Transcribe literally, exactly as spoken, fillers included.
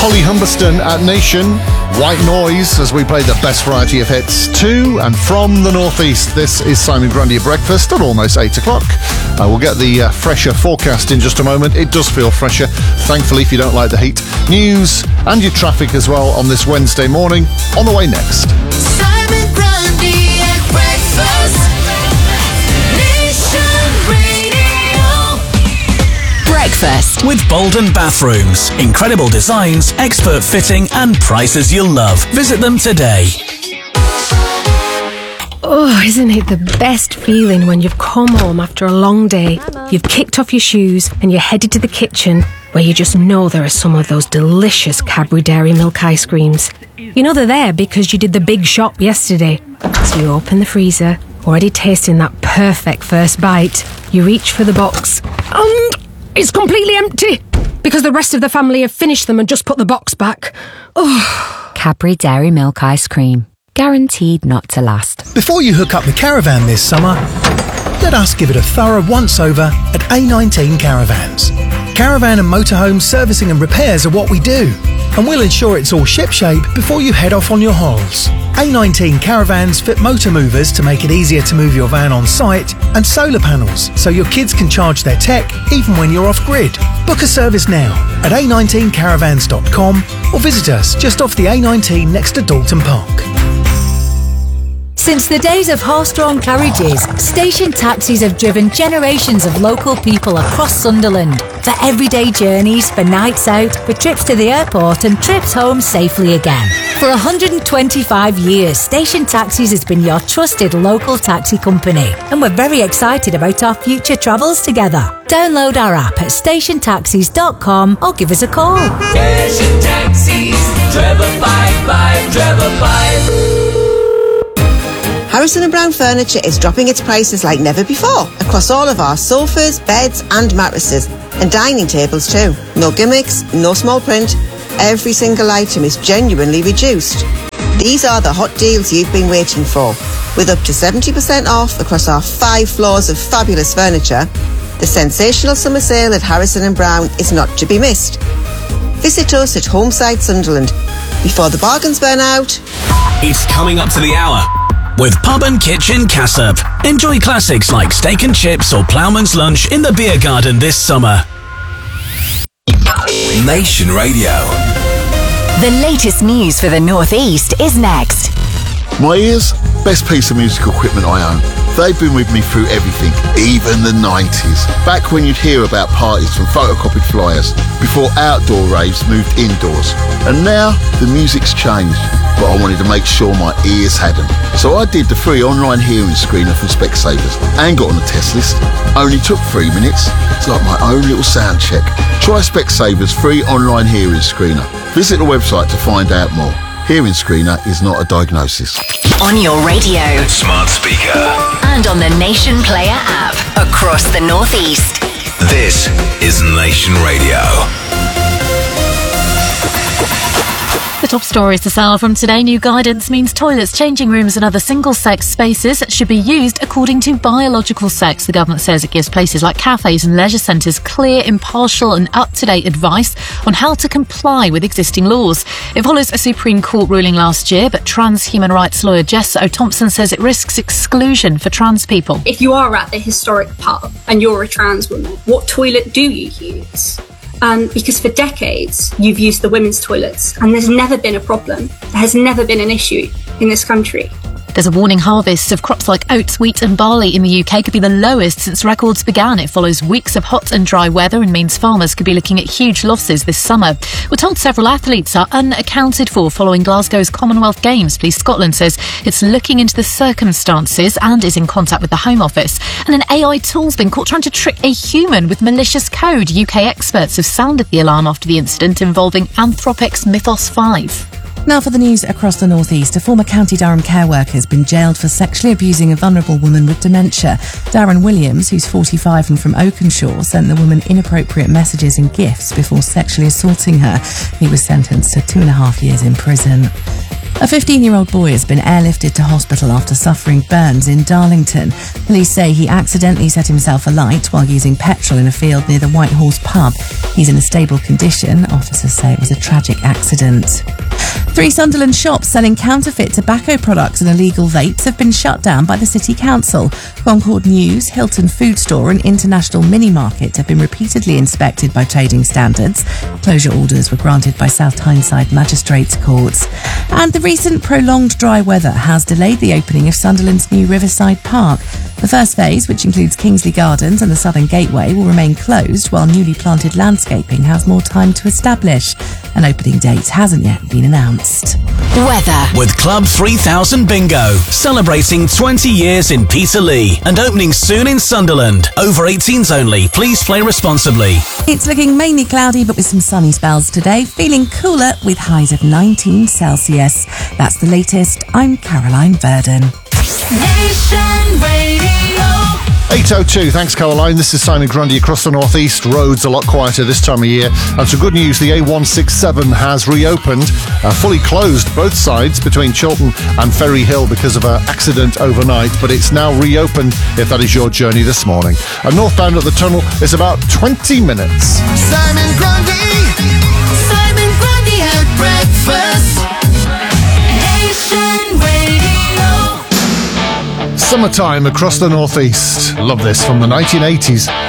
Holly Humberston at Nation. White Noise as we play the best variety of hits to and from the northeast. This is Simon Grundy at breakfast at almost eight o'clock. Uh, we'll get the uh, fresher forecast in just a moment. It does feel fresher, thankfully, if you don't like the heat. News and your traffic as well on this Wednesday morning. On the way next. Simon Grundy at breakfast. Nation Radio. Breakfast with Bolden Bathrooms. Incredible designs, expert fitting and prices you'll love. Visit them today. Oh, isn't it the best feeling when you've come home after a long day, you've kicked off your shoes and you're headed to the kitchen where you just know there are some of those delicious Cadbury Dairy Milk ice creams. You know they're there because you did the big shop yesterday. So you open the freezer, already tasting that perfect first bite. You reach for the box and it's completely empty because the rest of the family have finished them and just put the box back. Oh. Cadbury Dairy Milk ice cream. Guaranteed not to last. Before you hook up the caravan this summer, let us give it a thorough once-over at A nineteen Caravans. Caravan and motorhome servicing and repairs are what we do, and we'll ensure it's all shipshape before you head off on your holes. A nineteen Caravans fit motor movers to make it easier to move your van on site, and solar panels so your kids can charge their tech even when you're off-grid. Book a service now at a nineteen caravans dot com or visit us just off the A nineteen next to Dalton Park. Since the days of horse-drawn carriages, station taxis have driven generations of local people across Sunderland for everyday journeys, for nights out, for trips to the airport and trips home safely again. For one hundred twenty-five years, Station Taxis has been your trusted local taxi company, and we're very excited about our future travels together. Download our app at station taxis dot com or give us a call. Station Taxis, Trevor five five, Trevor five. Harrison and Brown Furniture is dropping its prices like never before across all of our sofas, beds and mattresses, and dining tables too. No gimmicks, no small print. Every single item is genuinely reduced. These are the hot deals you've been waiting for. With up to seventy percent off across our five floors of fabulous furniture, the sensational summer sale at Harrison and Brown is not to be missed. Visit us at Homeside Sunderland before the bargains burn out. It's coming up to the hour with Pub and Kitchen Cassop. Enjoy classics like steak and chips or ploughman's lunch in the beer garden this summer. Nation Radio. The latest news for the North East is next. My ears, best piece of musical equipment I own. They've been with me through everything, even the nineties. Back when you'd hear about parties from photocopied flyers, before outdoor raves moved indoors. And now, the music's changed, but I wanted to make sure my ears hadn't. So I did the free online hearing screener from Specsavers and got on the test list. Only took three minutes. It's like my own little sound check. Try Specsavers free online hearing screener. Visit the website to find out more. Hearing screener is not a diagnosis. On your radio, Smart speaker, and on the Nation Player app across the North East. this is Nation Radio. The top stories this hour from today. New guidance means toilets, changing rooms and other single-sex spaces should be used according to biological sex. The government says it gives places like cafes and leisure centres clear, impartial and up-to-date advice on how to comply with existing laws. It follows a Supreme Court ruling last year, but trans human rights lawyer Jess O'Thompson says it risks exclusion for trans people. If you are at the historic pub and you're a trans woman, what toilet do you use? Um, because for decades, you've used the women's toilets and there's never been a problem. There has never been an issue in this country. There's a warning harvests of crops like oats, wheat and barley in the U K could be the lowest since records began. It follows weeks of hot and dry weather and means farmers could be looking at huge losses this summer. We're told several athletes are unaccounted for following Glasgow's Commonwealth Games. Police Scotland says it's looking into the circumstances and is in contact with the Home Office. And an A I tool's been caught trying to trick a human with malicious code. U K experts have sounded the alarm after the incident involving Anthropic's Mythos five. Now for the news across the North East. A former County Durham care worker has been jailed for sexually abusing a vulnerable woman with dementia. Darren Williams, who's forty-five and from Oakenshaw, sent the woman inappropriate messages and gifts before sexually assaulting her. He was sentenced to two and a half years in prison. A fifteen-year-old boy has been airlifted to hospital after suffering burns in Darlington. Police say he accidentally set himself alight while using petrol in a field near the White Horse pub. He's in a stable condition. Officers say it was a tragic accident. Three Sunderland shops selling counterfeit tobacco products and illegal vapes have been shut down by the City Council. Concord News, Hilton Food Store and International Mini Market have been repeatedly inspected by trading standards. Closure orders were granted by South Tyneside Magistrates Courts. And the recent prolonged dry weather has delayed the opening of Sunderland's new Riverside Park. The first phase, which includes Kingsley Gardens and the Southern Gateway, will remain closed while newly planted landscaping has more time to establish. An opening date hasn't yet been announced. Weather. With Club three thousand Bingo, celebrating twenty years in Peterlee and opening soon in Sunderland. Over eighteens only. Please play responsibly. It's looking mainly cloudy but with some sunny spells today. Feeling cooler with highs of nineteen Celsius. That's the latest. I'm Caroline Verdon. Nation Radio. eight oh two, thanks Caroline. This is Simon Grundy across the northeast. Roads a lot quieter this time of year. And some good news, the A one sixty-seven has reopened, uh, fully closed both sides between Chiltern and Ferry Hill because of an accident overnight, but it's now reopened if that is your journey this morning. And northbound at the tunnel is about twenty minutes. Simon Grundy. Simon Grundy at breakfast. Nation Radio. Summertime across the northeast. Love this from the nineteen eighties.